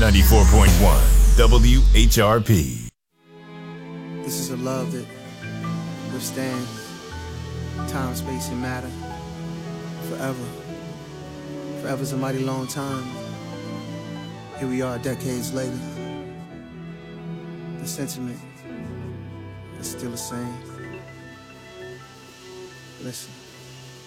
94.1 WHRP. This is a love that withstands time, space, and matter forever. Forever's a mighty long time. Here we are decades later. The sentiment is still the same. Listen.